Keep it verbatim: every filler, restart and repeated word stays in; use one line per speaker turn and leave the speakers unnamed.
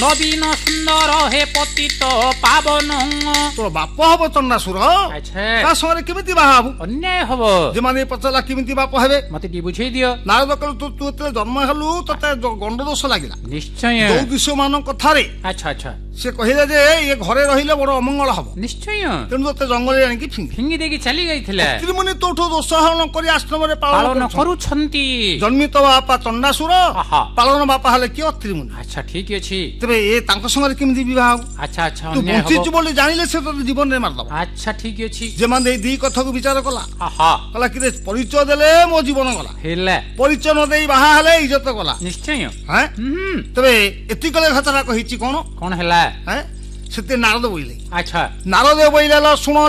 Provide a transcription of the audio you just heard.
নবীন সুন্দর হে পতিত পাবন
তোর বাপ হব চন্ডাসুর
আচ্ছা
তা সঙ্গে কেমিতি বাহা হবু
ଅନ୍ୟାୟ ହବ
যে মানে পচারা কেমিতি বাপ হেবে
ମତେ ଟିକେ ବୁଝେଇ ଦିଅ
ନାରଦ କହିଲେ ତୁ ତୁ ଯେତେବେଳେ ଜନ୍ମ ହେଲୁ ତତେ ଗଣ୍ଡ ଦୋଷ ଲାଗିଲା
ନିଶ୍ଚୟ
ଚଉଦିଶ ମାନଙ୍କ କଥାରେ
ଆଚ୍ଛା ଆଚ୍ଛା
ସେ କହିଲେ ଯେ ଏ ଘରେ ରହିଲେ ବଡ ଅମଙ୍ଗଳ ହବ
ନିଶ୍ଚୟ
ତେଣୁ ତତେ ଜଙ୍ଗଲରେ ଆଣିକି ଫିଙ୍ଗି
ଫିଙ୍ଗି ଦେଇକି ଚାଲି ଯାଇଥିଲା
ତ୍ରିମୁନି ତୋଠୁ ଦୋଷ ହରଣ କରି ଆଶ୍ରମରେ ପାଳନ
ପାଳନ
କରୁଛନ୍ତି।
କରୁଛନ୍ତି
ଜନ୍ମିତ ବାପା ଚଣ୍ଡାସୁର
ଆହା।
ପାଳନ ବାପା ହେଲେ କିଏ ଅତ୍ରିମୁନି
ଆଚ୍ଛା ଠିକ ଅଛି
ତେବେ ଏ ତାଙ୍କ ସାଙ୍ଗରେ କେମିତି ବିବାହ ହବ
ଆଚ୍ଛା ଆଚ୍ଛା
ତୁ
ଅନ୍ୟାୟ
ବଞ୍ଚିଛୁ
ହବ
ବୋଲି ଜାଣିଲେ ସେ ତୋତେ ଜୀବନରେ ମାରିଦବ
ଆଚ୍ଛା ଠିକ ଅଛି
ଯେମାନେ ଏଇ ଦି କଥାକୁ ବିଚାର କଲା
ଆହା
କହିଲା କି ପରିଚୟ ଦେଲେ ମୋ ଜୀବନ ଗଲା
ହେଲା
ପରିଚୟ ନ ଦେଇ ବାହା ହେଲେ ଇଜ୍ଜତ ଗଲା
ନିଶ୍ଚୟ
ହଁ
ହୁଁ
ତେବେ ଏତିକଲେ କଥାଟା କହିଛି କଣ
କଣ ହେଲା
ହଁ ସେତେ ନାରଦ ବୋଇଲେ
ଆଚ୍ଛା
ନାରଦ ବୋଇଲେ ଶୁଣ